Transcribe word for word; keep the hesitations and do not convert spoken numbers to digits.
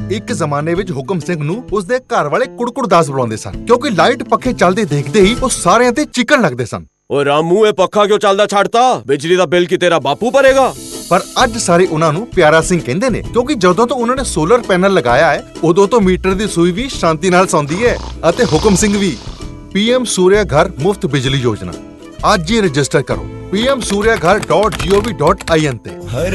ਇੱਕ ਜ਼ਮਾਨੇ ਵਿੱਚ ਹੁਕਮ ਸਿੰਘ ਨੂੰ ਉਸਦੇ ਘਰ ਵਾਲੇ ਕੁੜਕੁੜ ਦਾਸ ਬੁਲਾਉਂਦੇ ਸਨ, ਕਿਉਂਕਿ ਲਾਈਟ ਪੱਖੇ ਚੱਲਦੇ ਦੇਖਦੇ ਹੀ ਉਹ ਸਾਰਿਆਂ ਤੇ ਚੀਕਣ ਲੱਗਦੇ ਸਨ। ਓ ਰਾਮੂ, ਇਹ ਪੱਖਾ ਕਿਉਂ ਚੱਲਦਾ ਛੱਡਤਾ? ਬਿਜਲੀ ਦਾ ਬਿੱਲ ਕੀ ਤੇਰਾ ਬਾਪੂ ਭਰੇਗਾ? ਪਰ ਅੱਜ ਸਾਰੇ ਉਹਨਾਂ ਨੂੰ ਪਿਆਰਾ ਸਿੰਘ ਕਹਿੰਦੇ ਨੇ, ਕਿਉਂਕਿ ਜਦੋਂ ਤੋਂ ਉਹਨਾਂ ਨੇ ਸੋਲਰ ਪੈਨਲ ਲਗਾਇਆ ਹੈ ਉਦੋਂ ਤੋਂ ਮੀਟਰ ਦੀ ਸੂਈ ਵੀ ਸ਼ਾਂਤੀ ਨਾਲ ਸੌਂਦੀ ਹੈ ਅਤੇ ਹੁਕਮ ਸਿੰਘ ਵੀ। ਪੀਐਮ ਸੂਰਿਆ ਘਰ ਮੁਫਤ ਬਿਜਲੀ ਯੋਜਨਾ ਅੱਜ ਹੀ ਰਜਿਸਟਰ ਕਰੋ ਪੀ ਐਮ ਸੂਰਿਆ ਘਰ ਡਾਟ ਜੀ ਓ ਵੀ ਡਾਟ ਆਈ ਐਨ ਤੇ।